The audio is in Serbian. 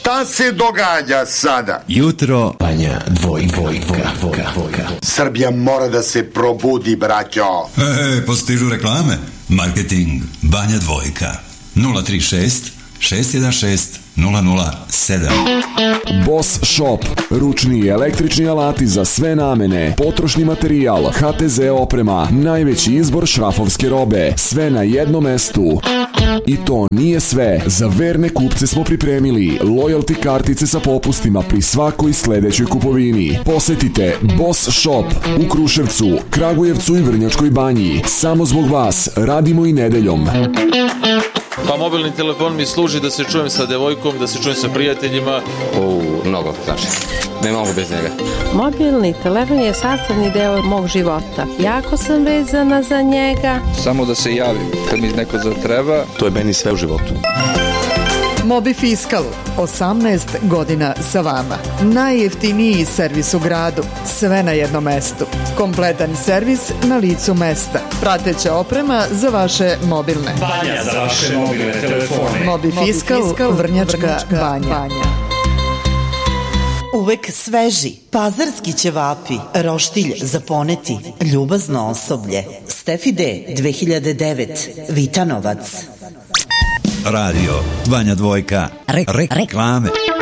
Šta se događa sada? Jutro Banja dvojka. Srbija mora da se probudi, braćo. postižu reklame. Marketing Banja Dvojka 036 616 007. Boss Shop, ručni i električni alati za sve namene, potrošni materijal, HTZ oprema, najveći izbor šrafovske robe, sve na jednom mestu. I to nije sve. Za verne kupce smo pripremili loyalty kartice sa popustima pri svakoj sledećoj kupovini. Posetite Boss Shop u Kruševcu, Kragujevcu i Vrnjačkoj Banji. Samo zbog vas radimo i nedeljom. Pa mobilni telefon mi služi da se čujem sa devojkom, da se čujem sa prijateljima. Mnogo, znači. Ne mogu bez njega. Mobilni telefon je sastavni deo mog života. Jako sam vezana za njega. Samo da se javim kad mi neko zatreba. To je meni sve u životu. Mobifiskal, 18 godina sa vama. Najjeftiniji servis u gradu, sve na jednom mestu. Kompletan servis na licu mesta. Prateća oprema za vaše mobilne. Banja za vaše mobilne telefone. Mobifiskal, Vrnjačka Banja. Uvek sveži, pazarski ćevapi, roštilj za poneti, ljubazno osoblje. Stefi D, 2009, Vitanovac. Radio Banja Dvojka. Reklame.